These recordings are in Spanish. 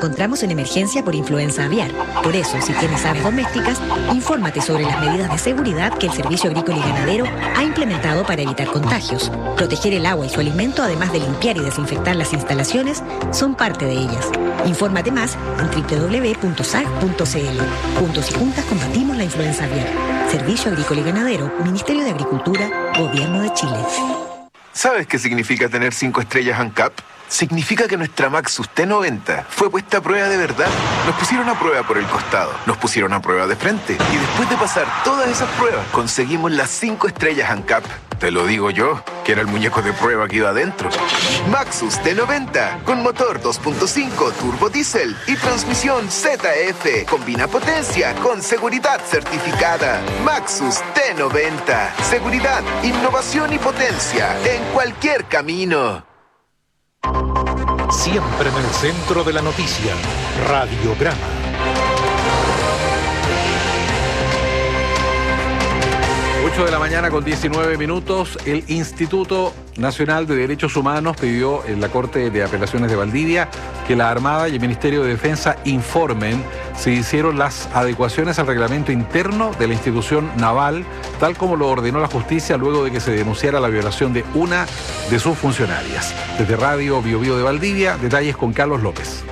encontramos en emergencia por influenza aviar. Por eso, si tienes aves domésticas, infórmate sobre las medidas de seguridad que el Servicio Agrícola y Ganadero ha implementado para evitar contagios. Proteger el agua y su alimento, además de limpiar y desinfectar las instalaciones, son parte de ellas. Infórmate más en www.sag.cl. Juntos y juntas combatimos la influenza aviar. Servicio Agrícola y Ganadero, Ministerio de Agricultura, Gobierno de Chile. ¿Sabes qué significa tener 5 estrellas ANCAP? Significa que nuestra Maxus T90 fue puesta a prueba de verdad. Nos pusieron a prueba por el costado, nos pusieron a prueba de frente y después de pasar todas esas pruebas conseguimos las 5 estrellas ANCAP. Te lo digo yo, que era el muñeco de prueba que iba adentro. Maxus T90 con motor 2.5 turbo diésel y transmisión ZF. Combina potencia con seguridad certificada. Maxus T90. Seguridad, innovación y potencia en cualquier camino. Siempre en el centro de la noticia, Radiograma. 8 de la mañana con 19 minutos, el Instituto Nacional de Derechos Humanos pidió en la Corte de Apelaciones de Valdivia que la Armada y el Ministerio de Defensa informen si hicieron las adecuaciones al reglamento interno de la institución naval, tal como lo ordenó la justicia luego de que se denunciara la violación de una de sus funcionarias. Desde Radio Bio Bio de Valdivia, detalles con Carlos López.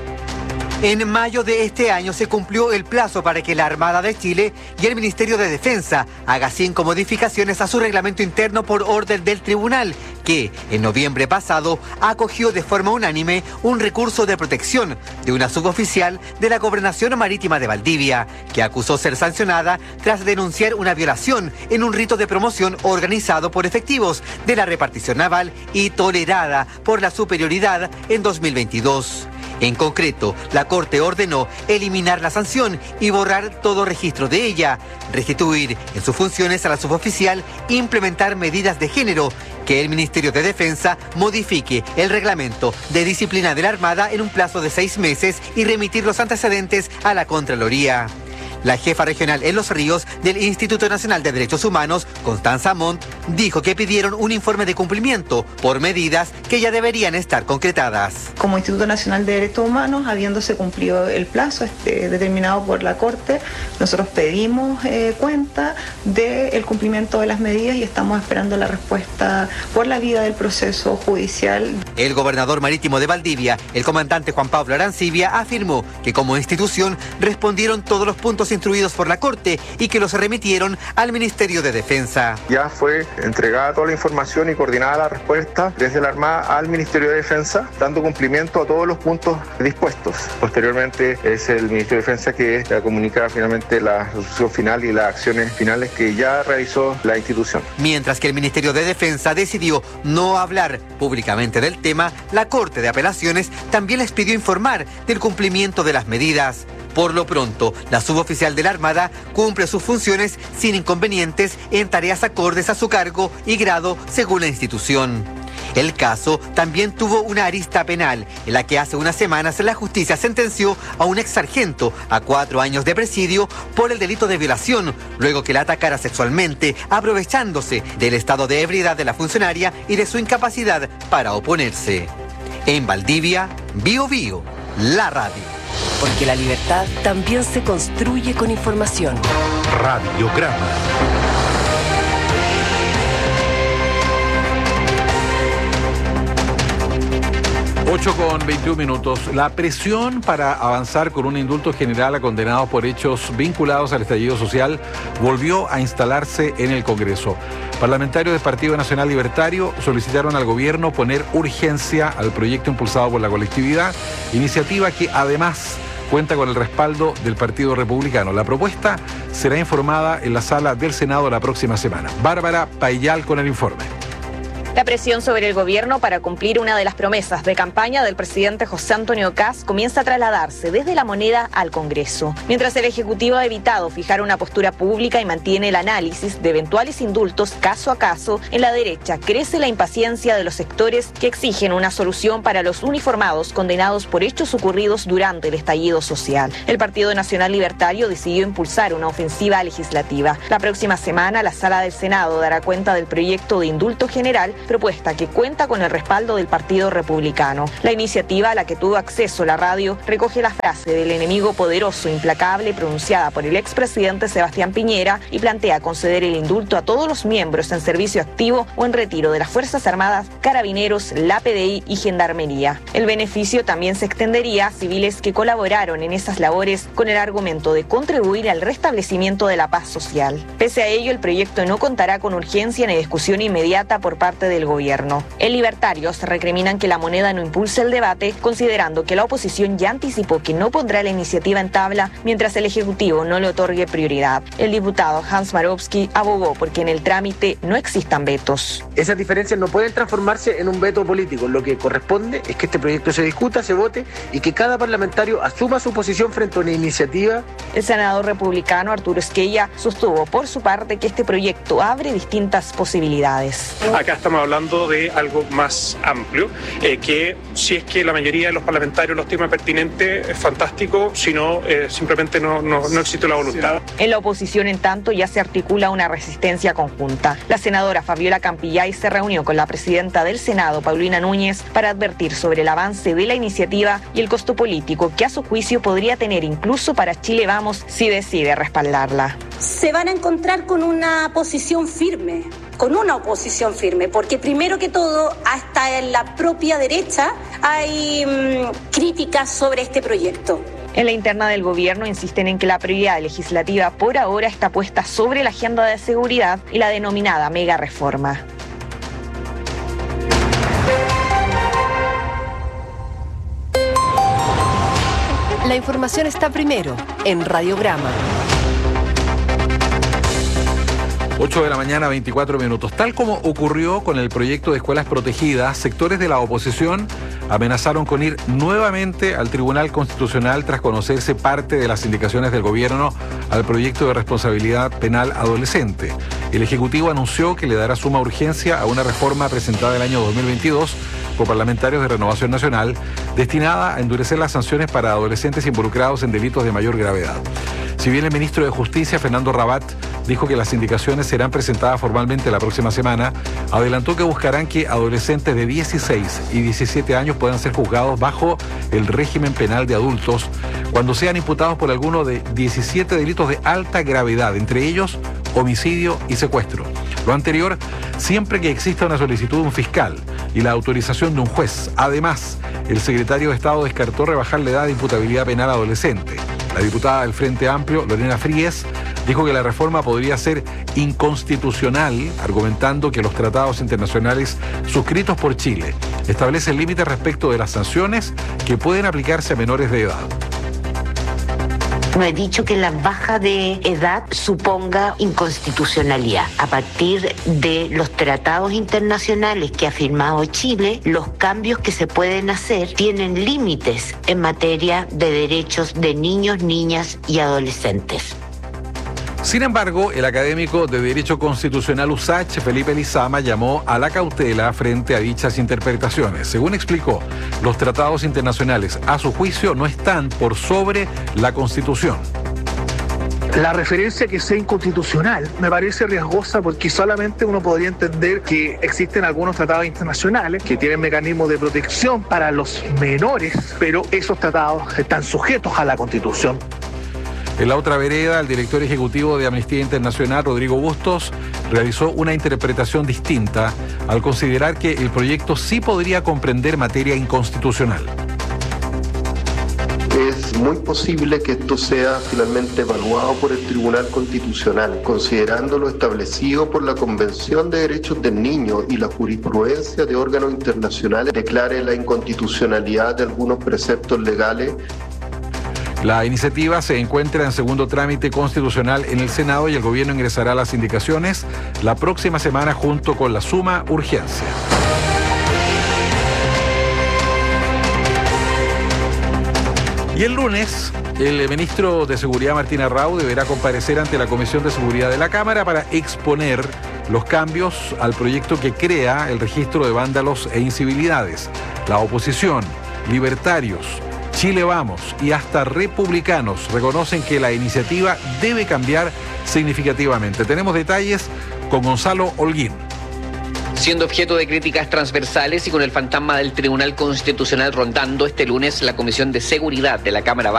En mayo de este año se cumplió el plazo para que la Armada de Chile y el Ministerio de Defensa haga 5 modificaciones a su reglamento interno por orden del tribunal, que en noviembre pasado acogió de forma unánime un recurso de protección de una suboficial de la Gobernación Marítima de Valdivia, que acusó ser sancionada tras denunciar una violación en un rito de promoción organizado por efectivos de la repartición naval y tolerada por la superioridad en 2022. En concreto, la Corte ordenó eliminar la sanción y borrar todo registro de ella, restituir en sus funciones a la suboficial e implementar medidas de género, que el Ministerio de Defensa modifique el reglamento de disciplina de la Armada en un plazo de 6 meses y remitir los antecedentes a la Contraloría. La jefa regional en Los Ríos del Instituto Nacional de Derechos Humanos, Constanza Montt, dijo que pidieron un informe de cumplimiento por medidas que ya deberían estar concretadas. Como Instituto Nacional de Derechos Humanos, habiéndose cumplido el plazo determinado por la Corte, nosotros pedimos cuenta del cumplimiento de las medidas y estamos esperando la respuesta por la vía del proceso judicial. El gobernador marítimo de Valdivia, el comandante Juan Pablo Arancibia, afirmó que como institución respondieron todos los puntos instruidos por la Corte y que los remitieron al Ministerio de Defensa. Ya fue entregada toda la información y coordinada la respuesta desde la Armada al Ministerio de Defensa, dando cumplimiento a todos los puntos dispuestos. Posteriormente es el Ministerio de Defensa que comunica finalmente la resolución final y las acciones finales que ya realizó la institución. Mientras que el Ministerio de Defensa decidió no hablar públicamente del tema, la Corte de Apelaciones también les pidió informar del cumplimiento de las medidas. Por lo pronto, la suboficial de la Armada cumple sus funciones sin inconvenientes en tareas acordes a su cargo y grado según la institución. El caso también tuvo una arista penal, en la que hace unas semanas la justicia sentenció a un exsargento a 4 años de presidio por el delito de violación, luego que la atacara sexualmente, aprovechándose del estado de ebriedad de la funcionaria y de su incapacidad para oponerse. En Valdivia, Bio Bio, la radio. Porque la libertad también se construye con información. Radiograma. 8:21. La presión para avanzar con un indulto general a condenados por hechos vinculados al estallido social volvió a instalarse en el Congreso. Parlamentarios del Partido Nacional Libertario solicitaron al gobierno poner urgencia al proyecto impulsado por la colectividad, iniciativa que además cuenta con el respaldo del Partido Republicano. La propuesta será informada en la sala del Senado la próxima semana. Bárbara Payal con el informe. La presión sobre el gobierno para cumplir una de las promesas de campaña del presidente José Antonio Kast comienza a trasladarse desde la moneda al Congreso. Mientras el Ejecutivo ha evitado fijar una postura pública y mantiene el análisis de eventuales indultos caso a caso, en la derecha crece la impaciencia de los sectores que exigen una solución para los uniformados condenados por hechos ocurridos durante el estallido social. El Partido Nacional Libertario decidió impulsar una ofensiva legislativa. La próxima semana la Sala del Senado dará cuenta del proyecto de indulto general propuesta que cuenta con el respaldo del Partido Republicano. La iniciativa a la que tuvo acceso la radio recoge la frase del enemigo poderoso e implacable pronunciada por el expresidente Sebastián Piñera y plantea conceder el indulto a todos los miembros en servicio activo o en retiro de las Fuerzas Armadas, Carabineros, la PDI y Gendarmería. El beneficio también se extendería a civiles que colaboraron en esas labores con el argumento de contribuir al restablecimiento de la paz social. Pese a ello, el proyecto no contará con urgencia ni discusión inmediata por parte del gobierno. En Libertarios recriminan que la moneda no impulse el debate, considerando que la oposición ya anticipó que no pondrá la iniciativa en tabla mientras el Ejecutivo no le otorgue prioridad. El diputado Hans Marowski abogó porque en el trámite no existan vetos. Esas diferencias no pueden transformarse en un veto político. Lo que corresponde es que este proyecto se discuta, se vote y que cada parlamentario asuma su posición frente a una iniciativa. El senador republicano Arturo Esquella sostuvo por su parte que este proyecto abre distintas posibilidades. Acá estamos hablando de algo más amplio, que si es que la mayoría de los parlamentarios lo estima pertinente, es fantástico, si no, simplemente no existe la voluntad. En la oposición, en tanto, ya se articula una resistencia conjunta. La senadora Fabiola Campillay se reunió con la presidenta del Senado, Paulina Núñez, para advertir sobre el avance de la iniciativa y el costo político que a su juicio podría tener incluso para Chile Vamos si decide respaldarla. Se van a encontrar con una posición firme, porque primero que todo, hasta en la propia derecha hay críticas sobre este proyecto. En la interna del gobierno insisten en que la prioridad legislativa por ahora está puesta sobre la agenda de seguridad y la denominada mega reforma. La información está primero en Radiograma. 8 de la mañana, 24 minutos. Tal como ocurrió con el proyecto de escuelas protegidas, sectores de la oposición amenazaron con ir nuevamente al Tribunal Constitucional tras conocerse parte de las indicaciones del gobierno al proyecto de responsabilidad penal adolescente. El Ejecutivo anunció que le dará suma urgencia a una reforma presentada el año 2022 por parlamentarios de Renovación Nacional destinada a endurecer las sanciones para adolescentes involucrados en delitos de mayor gravedad. Si bien el ministro de Justicia, Fernando Rabat, dijo que las indicaciones serán presentadas formalmente la próxima semana, adelantó que buscarán que adolescentes de 16 y 17 años puedan ser juzgados bajo el régimen penal de adultos cuando sean imputados por alguno de 17 delitos de alta gravedad, entre ellos homicidio y secuestro. Lo anterior, siempre que exista una solicitud de un fiscal y la autorización de un juez. Además, el secretario de Estado descartó rebajar la edad de imputabilidad penal adolescente. La diputada del Frente Amplio, Lorena Fríes, dijo que la reforma podría ser inconstitucional, argumentando que los tratados internacionales suscritos por Chile establecen límites respecto de las sanciones que pueden aplicarse a menores de edad. No he dicho que la baja de edad suponga inconstitucionalidad. A partir de los tratados internacionales que ha firmado Chile, los cambios que se pueden hacer tienen límites en materia de derechos de niños, niñas y adolescentes. Sin embargo, el académico de Derecho Constitucional USACH, Felipe Lizama, llamó a la cautela frente a dichas interpretaciones. Según explicó, los tratados internacionales, a su juicio, no están por sobre la Constitución. La referencia que sea inconstitucional me parece riesgosa porque solamente uno podría entender que existen algunos tratados internacionales que tienen mecanismos de protección para los menores, pero esos tratados están sujetos a la Constitución. En la otra vereda, el director ejecutivo de Amnistía Internacional, Rodrigo Bustos, realizó una interpretación distinta al considerar que el proyecto sí podría comprender materia inconstitucional. Es muy posible que esto sea finalmente evaluado por el Tribunal Constitucional, considerando lo establecido por la Convención de Derechos del Niño y la jurisprudencia de órganos internacionales declare la inconstitucionalidad de algunos preceptos legales. La iniciativa se encuentra en segundo trámite constitucional en el Senado y el gobierno ingresará las indicaciones la próxima semana junto con la suma urgencia. Y el lunes, el ministro de Seguridad, Martín Arrau, deberá comparecer ante la Comisión de Seguridad de la Cámara para exponer los cambios al proyecto que crea el registro de vándalos e incivilidades. La oposición, libertarios, Chile Vamos y hasta republicanos reconocen que la iniciativa debe cambiar significativamente. Tenemos detalles con Gonzalo Holguín. Siendo objeto de críticas transversales y con el fantasma del Tribunal Constitucional rondando, este lunes la Comisión de Seguridad de la Cámara